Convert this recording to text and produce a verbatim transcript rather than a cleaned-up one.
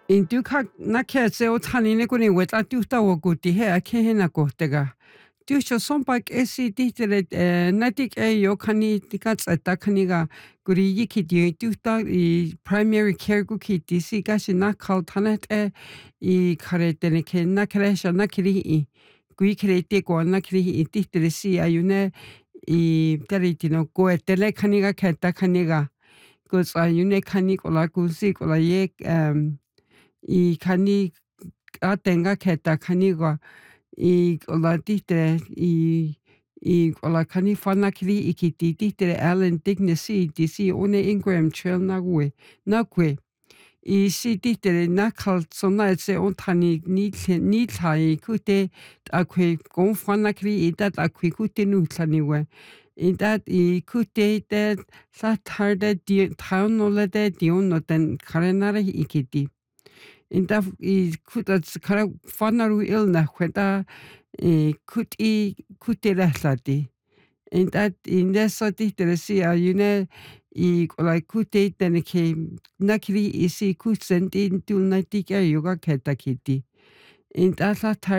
In duka na ke se o tani ne kuni weta tuta o kuti he a ke hena ko tega. Tu sho sompak esi titere natik e yo kani tika tseta kani ga guri yiki di tuta I primary care ku ki disi gashi na kal tanet e I kare tene ke na kresha na kiri I gui kire te ko na kiri I titere si ayune I tari tino ko e tele kani ga keta kani ga ko sa ayune kani ko la kusi ko la ye um I kani a tenga keta kani ga I ola tite I I ola kani whana kiri I ki ti tite Alan Dignesi di si one Ingram Trail na ue na kwe I si tite na kal sona se on tani ni ni tai kute a kwe gon whana kiri I dat a kwe kute nu tani we I dat I kute te sa tarda di taun ola de di ono den karenara I ki ti In da I kuta kara whanaru ilna kweta e kuti kuti rehlati. In that in desa titele si a yune I like kuti tene ke nakiri isi kutsenti tulna tika yoga keta kiti. In that